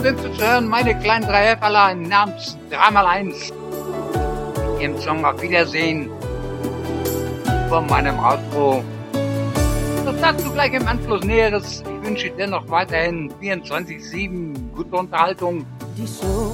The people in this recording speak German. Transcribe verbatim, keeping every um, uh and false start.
sind Sie zu hören, meine kleinen drei Helferlein namens drei mal eins. Mit Ihrem Song Auf Wiedersehen von meinem Outro. Das dazu gleich im Anschluss Näheres. Ich wünsche dennoch weiterhin vierundzwanzig sieben gute Unterhaltung. Die Show